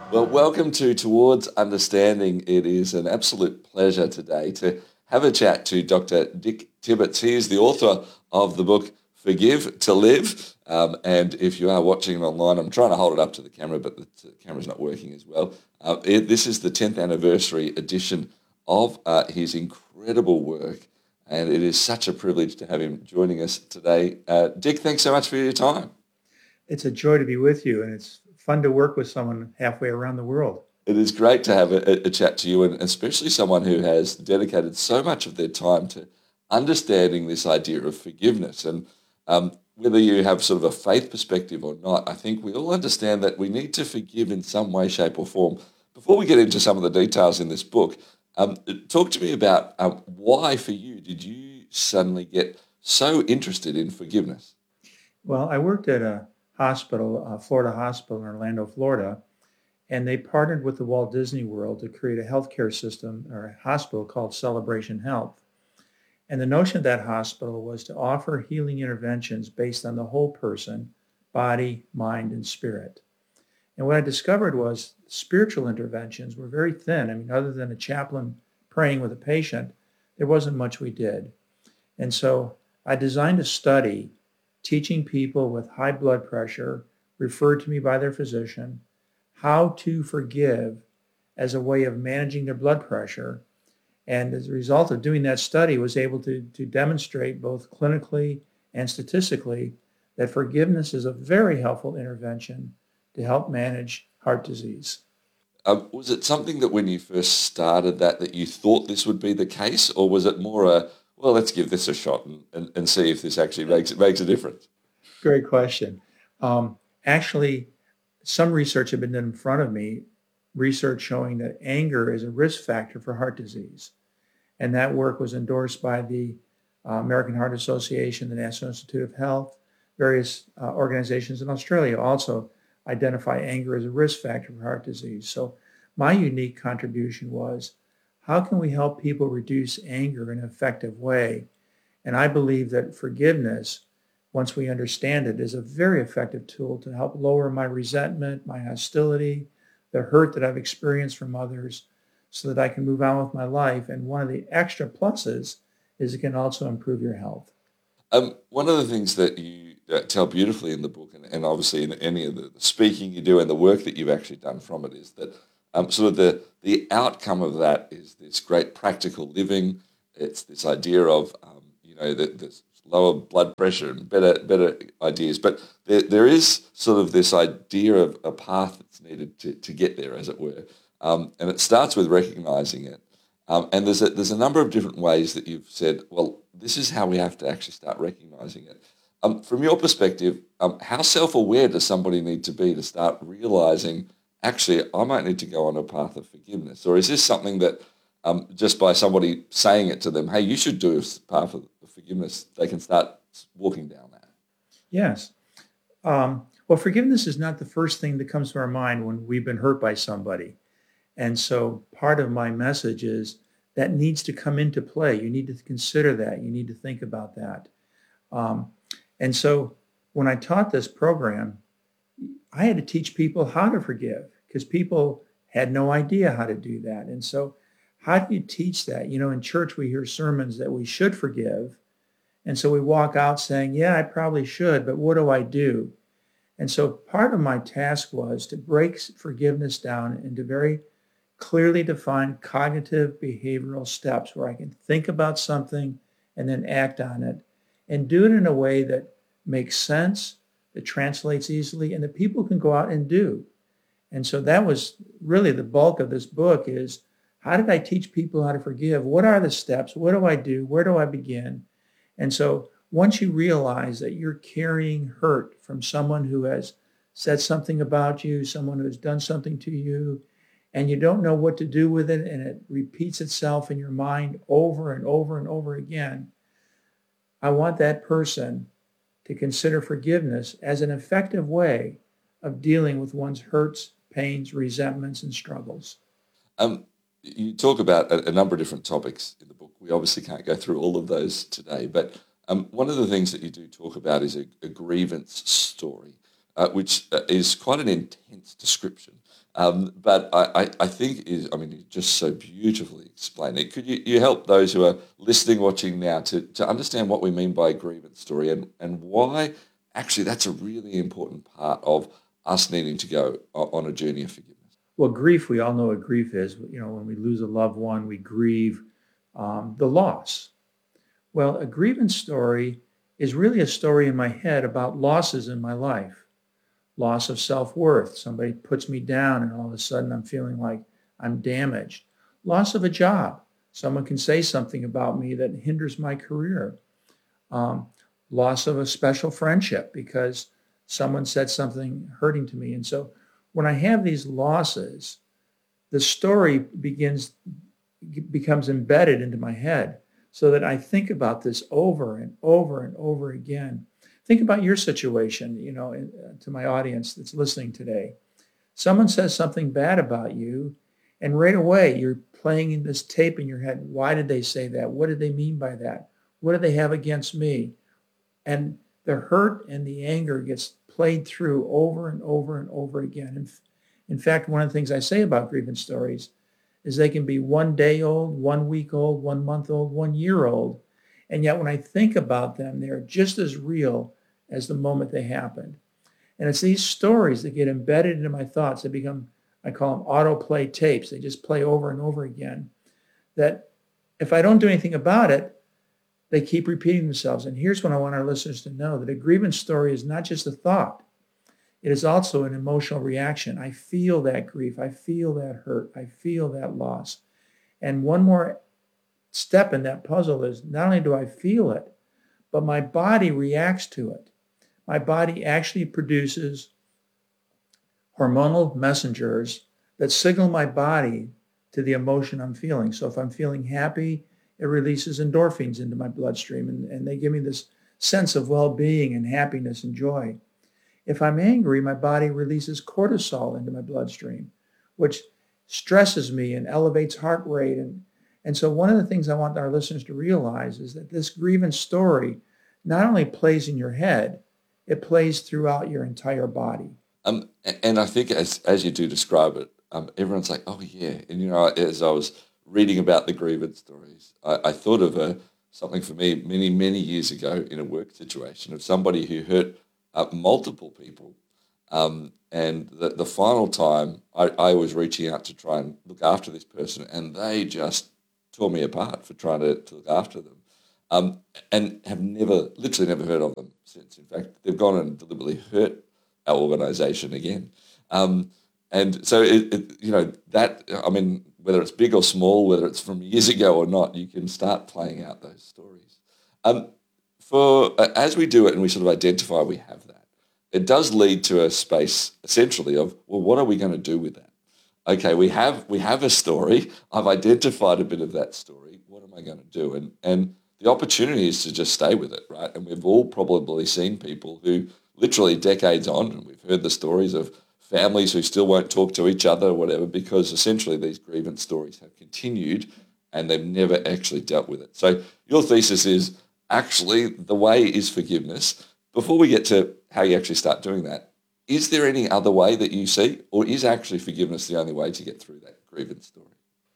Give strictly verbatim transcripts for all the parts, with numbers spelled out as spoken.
Well, welcome to Towards Understanding. It is an absolute pleasure today to have a chat to Doctor Dick Tibbets. He is the author of the book Forgive to Live. Um, and if you are watching it online, I'm trying to hold it up to the camera, but the, the camera's not working as well. Uh, it, this is the tenth anniversary edition of uh, his incredible work. And it is such a privilege to have him joining us today. Uh, Dick, thanks so much for your time. It's a joy to be with you, and it's fun to work with someone halfway around the world. It is great to have a, a chat to you, and especially someone who has dedicated so much of their time to understanding this idea of forgiveness. And um, whether you have sort of a faith perspective or not, I think we all understand that we need to forgive in some way, shape, or form. Before we get into some of the details in this book, um, talk to me about um, why, for you, did you suddenly get so interested in forgiveness? Well, I worked at a hospital, a Florida hospital in Orlando, Florida, and they partnered with the Walt Disney World to create a healthcare system or a hospital called Celebration Health. And the notion of that hospital was to offer healing interventions based on the whole person, body, mind, and spirit. And what I discovered was spiritual interventions were very thin. I mean, other than a chaplain praying with a patient, there wasn't much we did. And so I designed a study teaching people with high blood pressure, referred to me by their physician, how to forgive as a way of managing their blood pressure. And as a result of doing that study, was able to, to demonstrate both clinically and statistically that forgiveness is a very helpful intervention to help manage heart disease. Um, was it something that when you first started that, that you thought this would be the case, or was it more a, well, let's give this a shot and, and, and see if this actually makes it makes a difference? Great question. Um, actually, some research had been done in front of me, research showing that anger is a risk factor for heart disease. And that work was endorsed by the uh, American Heart Association, the National Institute of Health, various uh, organizations in Australia also identify anger as a risk factor for heart disease. So my unique contribution was, how can we help people reduce anger in an effective way? And I believe that forgiveness, once we understand it, is a very effective tool to help lower my resentment, my hostility, the hurt that I've experienced from others, so that I can move on with my life. And one of the extra pluses is it can also improve your health. Um, one of the things that you uh, tell beautifully in the book, and, and obviously in any of the, the speaking you do and the work that you've actually done from it, is that um, sort of the, the outcome of that is this great practical living. It's this idea of, um, you know, that there's lower blood pressure and better better ideas. But there, there is sort of this idea of a path that's needed to, to get there, as it were. Um, and it starts with recognizing it. Um, and there's a, there's a number of different ways that you've said, well, this is how we have to actually start recognizing it. Um, from your perspective, um, how self-aware does somebody need to be to start realizing, actually, I might need to go on a path of forgiveness? Or is this something that um, just by somebody saying it to them, hey, you should do a path of forgiveness, they can start walking down that? Yes. Um, well, forgiveness is not the first thing that comes to our mind when we've been hurt by somebody. And so part of my message is that needs to come into play. You need to consider that. You need to think about that. Um, and so when I taught this program, I had to teach people how to forgive because people had no idea how to do that. And so how do you teach that? You know, in church, we hear sermons that we should forgive. And so we walk out saying, yeah, I probably should, but what do I do? And so part of my task was to break forgiveness down into very clearly defined cognitive behavioral steps where I can think about something and then act on it and do it in a way that makes sense, that translates easily, and that people can go out and do. And so that was really the bulk of this book is, how did I teach people how to forgive? What are the steps? What do I do? Where do I begin? And so once you realize that you're carrying hurt from someone who has said something about you, someone who has done something to you, and you don't know what to do with it, and it repeats itself in your mind over and over and over again, I want that person to consider forgiveness as an effective way of dealing with one's hurts, pains, resentments, and struggles. Um, you talk about a, a number of different topics in the book. We obviously can't go through all of those today, but um, one of the things that you do talk about is a, a grievance story, uh, which uh, is quite an intense description. Um, but I, I, I think is, I mean, you just so beautifully explained it. Could you, you help those who are listening, watching now to, to understand what we mean by a grievance story and, and why actually that's a really important part of us needing to go o- on a journey of forgiveness? Well, grief, we all know what grief is. You know, when we lose a loved one, we grieve um, the loss. Well, a grievance story is really a story in my head about losses in my life. Loss of self-worth. Somebody puts me down and all of a sudden I'm feeling like I'm damaged. Loss of a job. Someone can say something about me that hinders my career. Um, Loss of a special friendship because someone said something hurting to me. And so when I have these losses, the story begins becomes embedded into my head so that I think about this over and over and over again. Think about your situation, you know, to my audience that's listening today. Someone says something bad about you, and right away you're playing in this tape in your head. Why did they say that? What did they mean by that? What do they have against me? And the hurt and the anger gets played through over and over and over again. In, in fact, one of the things I say about grievance stories is they can be one day old, one week old, one month old, one year old. And yet when I think about them, they're just as real as the moment they happened. And it's these stories that get embedded into my thoughts. They become, I call them autoplay tapes. They just play over and over again. That if I don't do anything about it, they keep repeating themselves. And here's what I want our listeners to know, that a grievance story is not just a thought. It is also an emotional reaction. I feel that grief. I feel that hurt. I feel that loss. And one more step in that puzzle is not only do I feel it, but my body reacts to it. My body actually produces hormonal messengers that signal my body to the emotion I'm feeling. So if I'm feeling happy, it releases endorphins into my bloodstream, and, and they give me this sense of well-being and happiness and joy. If I'm angry, my body releases cortisol into my bloodstream, which stresses me and elevates heart rate. And, and so one of the things I want our listeners to realize is that this grievance story not only plays in your head, it plays throughout your entire body. Um, and I think as as you do describe it, um, everyone's like, oh yeah. And you know, as I was reading about the grievance stories, I, I thought of a, something for me many, many years ago in a work situation of somebody who hurt uh, multiple people. Um, and the, the final time I, I was reaching out to try and look after this person, and they just tore me apart for trying to, to look after them. Um, and have never, literally never heard of them since. In fact, they've gone and deliberately hurt our organisation again. Um, and so, it, it, you know, that, I mean, whether it's big or small, whether it's from years ago or not, you can start playing out those stories. Um, for uh, as we do it and we sort of identify we have that, it does lead to a space essentially of, well, what are we going to do with that? Okay, we have we have a story. I've identified a bit of that story. What am I going to do? And and the opportunity is to just stay with it, right? And we've all probably seen people who literally decades on, and we've heard the stories of families who still won't talk to each other or whatever, because essentially these grievance stories have continued and they've never actually dealt with it. So your thesis is actually the way is forgiveness. Before we get to how you actually start doing that, is there any other way that you see, or is actually forgiveness the only way to get through that grievance story?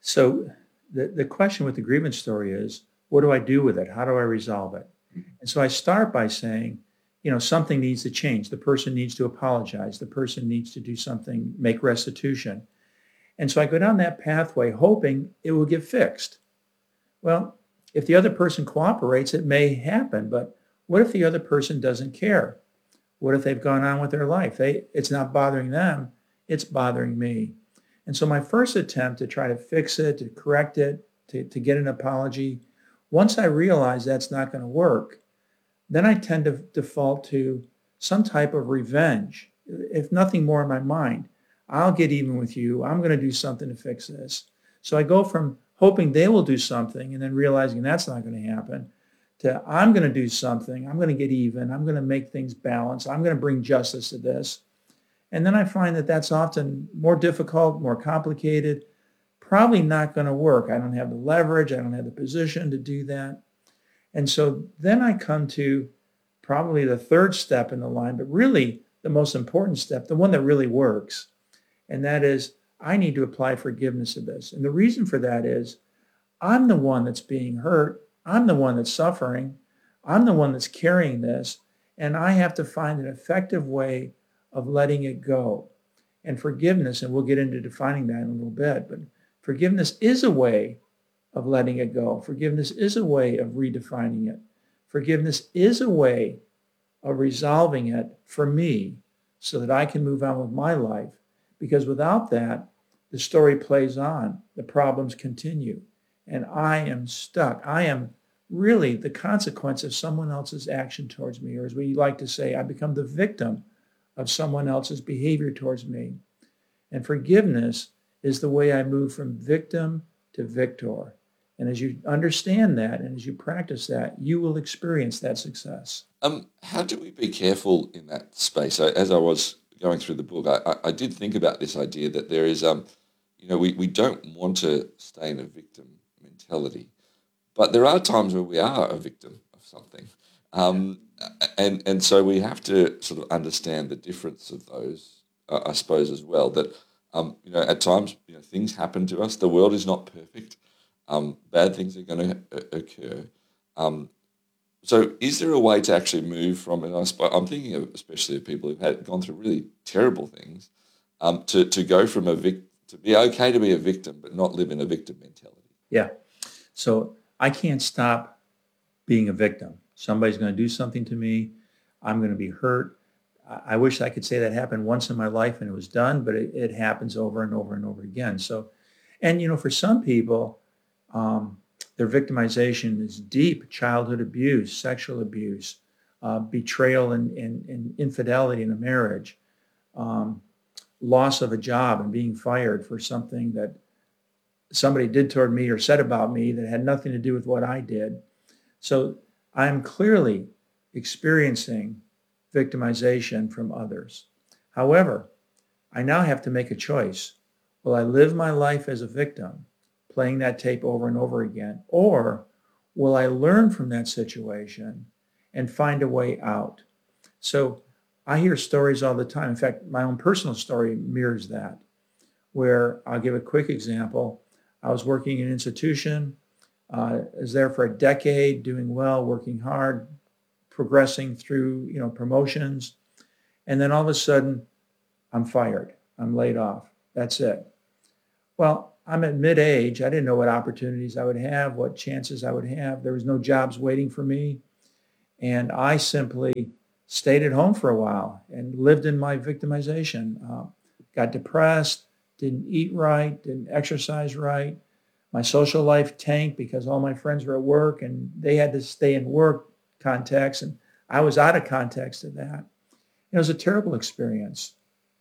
So the, the question with the grievance story is, what do I do with it? How do I resolve it? And so I start by saying, you know, something needs to change. The person needs to apologize. The person needs to do something, make restitution. And so I go down that pathway hoping it will get fixed. Well, if the other person cooperates, it may happen. But what if the other person doesn't care? What if they've gone on with their life? They, it's not bothering them. It's bothering me. And so my first attempt to try to fix it, to correct it, to, to get an apology, once I realize that's not going to work, then I tend to default to some type of revenge. If nothing more in my mind, I'll get even with you. I'm going to do something to fix this. So I go from hoping they will do something and then realizing that's not going to happen to I'm going to do something. I'm going to get even. I'm going to make things balance. I'm going to bring justice to this. And then I find that that's often more difficult, more complicated, probably not going to work. I don't have the leverage. I don't have the position to do that. And so then I come to probably the third step in the line, but really the most important step, the one that really works, And that is, I need to apply forgiveness to this. And the reason for that is I'm the one that's being hurt. I'm the one that's suffering. I'm the one that's carrying this. And I have to find an effective way of letting it go. And forgiveness, and we'll get into defining that in a little bit, but forgiveness is a way of letting it go. Forgiveness is a way of redefining it. Forgiveness is a way of resolving it for me so that I can move on with my life. Because without that, the story plays on, the problems continue, and I am stuck. I am really the consequence of someone else's action towards me, or as we like to say, I become the victim of someone else's behavior towards me. And forgiveness is the way I move from victim to victor. And as you understand that and as you practice that, you will experience that success. Um, how do we be careful in that space? I, as I was going through the book, I, I, I did think about this idea that there is, um, you know, we, we don't want to stay in a victim mentality, but there are times where we are a victim of something. Um, and, and so we have to sort of understand the difference of those, uh, I suppose, as well, that, um, you know, at times, you know, things happen to us. The world is not perfect. Um, bad things are going to occur. Um, so is there a way to actually move from, and I sp- I'm thinking of especially of people who've had gone through really terrible things, um, to, to go from a vic- to be okay to be a victim, but not live in a victim mentality? Yeah. So I can't stop being a victim. Somebody's going to do something to me. I'm going to be hurt. I, I wish I could say that happened once in my life and it was done, but it, it happens over and over and over again. So, and you know, for some people, Um, their victimization is deep: childhood abuse, sexual abuse, uh, betrayal and, and, and infidelity in a marriage, um, loss of a job and being fired for something that somebody did toward me or said about me that had nothing to do with what I did. So I'm clearly experiencing victimization from others. However, I now have to make a choice. Will I live my life as a victim, playing that tape over and over again, or will I learn from that situation and find a way out? So I hear stories all the time. In fact, my own personal story mirrors that, where I'll give a quick example. I was working in an institution, uh, I was there for a decade, doing well, working hard, progressing through, you know, promotions, and then all of a sudden, I'm fired. I'm laid off. That's it. Well, I'm at mid-age. I didn't know what opportunities I would have, what chances I would have. There was no jobs waiting for me. And I simply stayed at home for a while and lived in my victimization. Uh, got depressed, didn't eat right, didn't exercise right. My social life tanked because all my friends were at work and they had to stay in work context. And I was out of context of that. It was a terrible experience.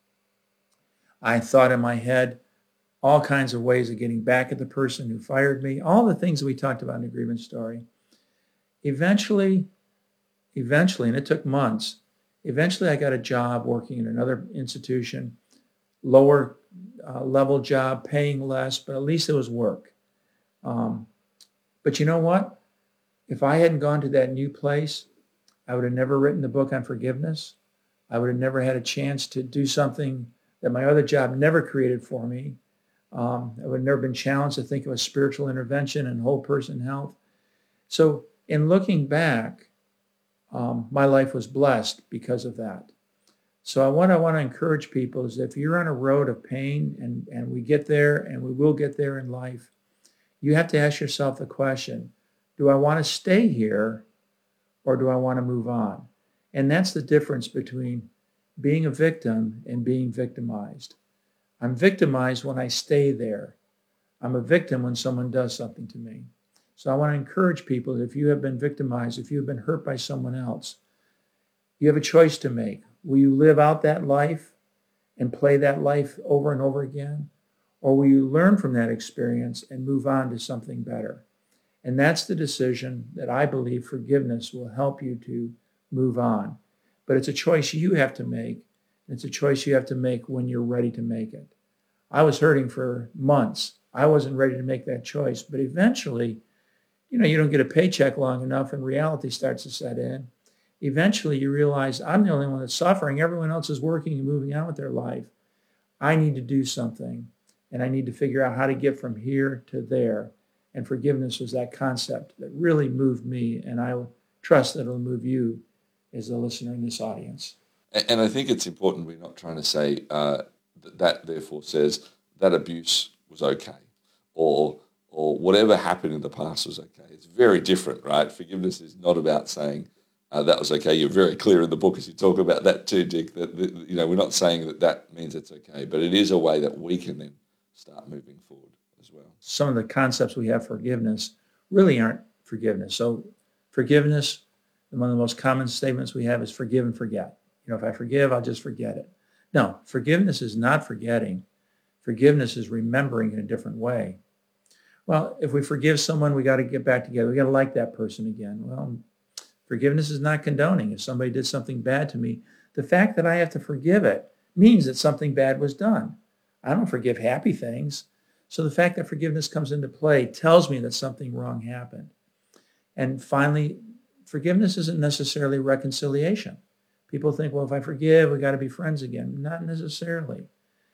I thought in my head, all kinds of ways of getting back at the person who fired me, all the things that we talked about in the grievance story. Eventually, eventually, and it took months, eventually I got a job working in another institution, lower uh, level job, paying less, but at least it was work. Um, but you know what? If I hadn't gone to that new place, I would have never written the book on forgiveness. I would have never had a chance to do something that my other job never created for me. Um, I would have never been challenged to think of a spiritual intervention and whole person health. So in looking back, um, my life was blessed because of that. So what I want to encourage people is if you're on a road of pain, and, and we get there and we will get there in life, you have to ask yourself the question, do I want to stay here or do I want to move on? And that's the difference between being a victim and being victimized. I'm victimized when I stay there. I'm a victim when someone does something to me. So I want to encourage people that if you have been victimized, if you have been hurt by someone else, you have a choice to make. Will you live out that life and play that life over and over again? Or will you learn from that experience and move on to something better? And that's the decision that I believe forgiveness will help you to move on. But it's a choice you have to make. It's a choice you have to make when you're ready to make it. I was hurting for months. I wasn't ready to make that choice. But eventually, you know, you don't get a paycheck long enough and reality starts to set in. Eventually, you realize I'm the only one that's suffering. Everyone else is working and moving on with their life. I need to do something, and I need to figure out how to get from here to there. And forgiveness was that concept that really moved me, and I trust that it'll move you as a listener in this audience. And I think it's important we're not trying to say uh, that, that therefore says that abuse was okay, or or whatever happened in the past was okay. It's very different, right? Forgiveness is not about saying uh, that was okay. You're very clear in the book as you talk about that too, Dick, that, that you know, we're not saying that that means it's okay, but it is a way that we can then start moving forward as well. Some of the concepts we have for forgiveness really aren't forgiveness. So forgiveness, one of the most common statements we have is forgive and forget. You know, if I forgive, I'll just forget it. No, forgiveness is not forgetting. Forgiveness is remembering in a different way. Well, if we forgive someone, we got to get back together. We got to like that person again. Well, forgiveness is not condoning. If somebody did something bad to me, the fact that I have to forgive it means that something bad was done. I don't forgive happy things. So the fact that forgiveness comes into play tells me that something wrong happened. And finally, forgiveness isn't necessarily reconciliation. People think, well, if I forgive, we got to be friends again. Not necessarily.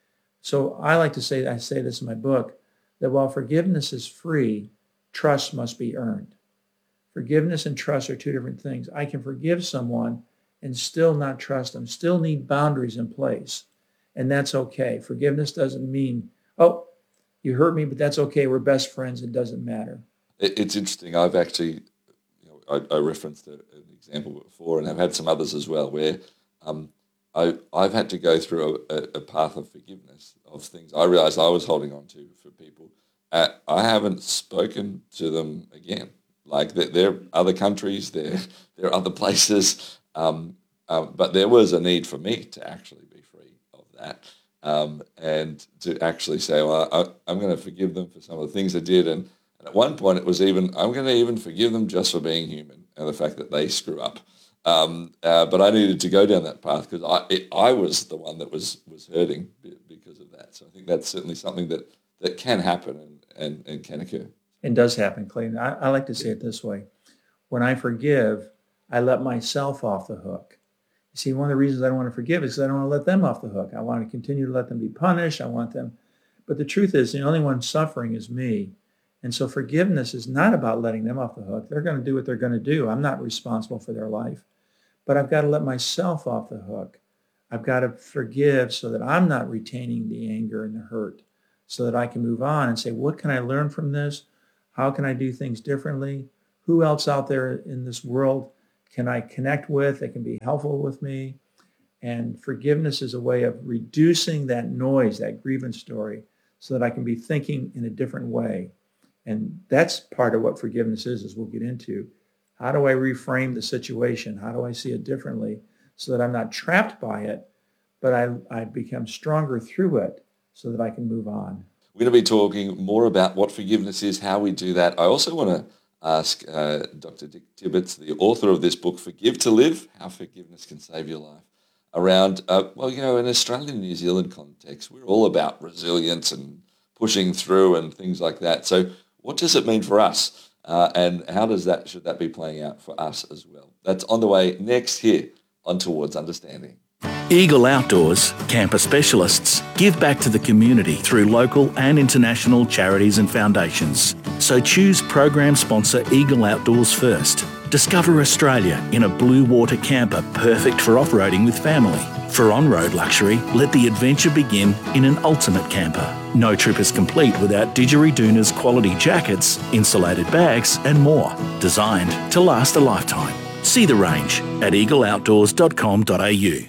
So I like to say, I say this in my book, that while forgiveness is free, trust must be earned. Forgiveness and trust are two different things. I can forgive someone and still not trust them, still need boundaries in place. And that's okay. Forgiveness doesn't mean, oh, you hurt me, but that's okay. We're best friends. It doesn't matter. It's interesting. I've actually, you know, I, I referenced a, an example before, and I've had some others as well, where um, I, I've had to go through a, a path of forgiveness of things I realized I was holding on to for people. Uh, I haven't spoken to them again. Like they're, they're other countries, they're, they're other places, um, um, but there was a need for me to actually be free of that. Um, and to actually say, well, I, I'm going to forgive them for some of the things they did. And, and at one point it was even, I'm going to even forgive them just for being human and the fact that they screw up. Um, uh, but I needed to go down that path because I it, I was the one that was, was hurting because of that. So I think that's certainly something that, that can happen and, and, and can occur. It does happen, Clayton. I, I like to say it this way. When I forgive, I let myself off the hook. You see, one of the reasons I don't want to forgive is because I don't want to let them off the hook. I want to continue to let them be punished. I want them. But the truth is, the only one suffering is me. And so forgiveness is not about letting them off the hook. They're going to do what they're going to do. I'm not responsible for their life. But I've got to let myself off the hook. I've got to forgive so that I'm not retaining the anger and the hurt, so that I can move on and say, what can I learn from this? How can I do things differently? Who else out there in this world can I connect with that can be helpful with me? And forgiveness is a way of reducing that noise, that grievance story, so that I can be thinking in a different way. And that's part of what forgiveness is, as we'll get into. How do I reframe the situation? How do I see it differently so that I'm not trapped by it, but I, I become stronger through it so that I can move on? We're going to be talking more about what forgiveness is, how we do that. I also want to ask uh, Doctor Dick Tibbets, the author of this book, Forgive to Live, How Forgiveness Can Save Your Life, around, uh, well, you know, in Australian New Zealand context, we're all about resilience and pushing through and things like that. So what does it mean for us? Uh, and how does that, should that be playing out for us as well? That's on the way next here on Towards Understanding. Eagle Outdoors, camper specialists, give back to the community through local and international charities and foundations. So choose program sponsor Eagle Outdoors first. Discover Australia in a blue water camper perfect for off-roading with family. For on-road luxury, let the adventure begin in an ultimate camper. No trip is complete without Didgeridoon's quality jackets, insulated bags and more, designed to last a lifetime. See the range at eagle outdoors dot com dot a u.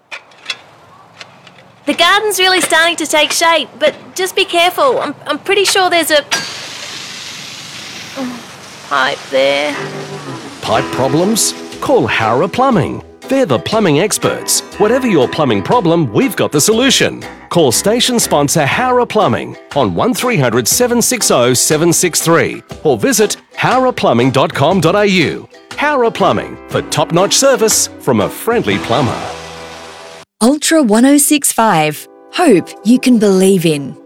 The garden's really starting to take shape, but just be careful. I'm, I'm pretty sure there's a oh, pipe there. Pipe problems? Call Howrah Plumbing. They're the plumbing experts. Whatever your plumbing problem, we've got the solution. Call station sponsor Howrah Plumbing on one three hundred, seven six zero, seven six three or visit howrah plumbing dot com dot a u. Howrah Plumbing, for top-notch service from a friendly plumber. Ultra one oh six point five. Hope you can believe in.